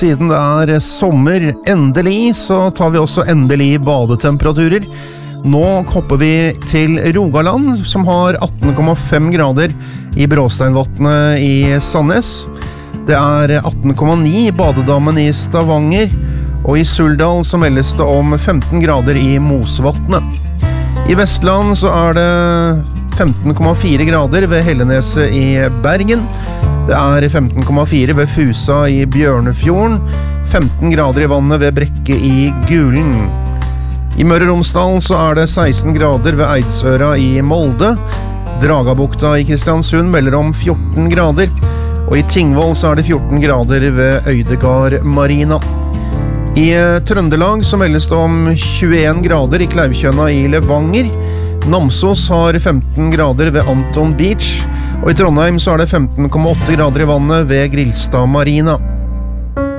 siden det sommer endelig, så tar vi også endelig badetemperaturer. Nå hopper vi til Rogaland, som har 18,5 grader i Bråsteinvatnet i Sandnes. Det 18,9 i badedammen i Stavanger, og i Suldal så meldes det om 15 grader i Mosvatnet. I Vestland så det 15,4 grader ved Helleneset i Bergen. Det 15,4 ved Fusa i Bjørnefjorden, 15 grader i vannet ved Brekke i Gulen. I Møre og Romsdal så det 16 grader ved Eidsøra i Molde. Dragabukta i Kristiansund melder om 14 grader, og i Tingvoll så det 14 grader ved Øydegard Marina. I Trøndelag så meldes det om 21 grader i Kleivkjønna i Levanger. Namsos har 15 grader ved Anton Beach, og i Trondheim så det 15,8 grader i vannet ved Grilstad Marina.